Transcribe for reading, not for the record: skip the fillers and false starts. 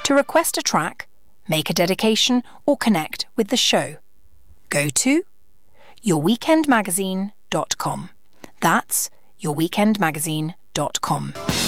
To request a track, make a dedication, or connect with the show, go to yourweekendmagazine.com. That's yourweekendmagazine.com.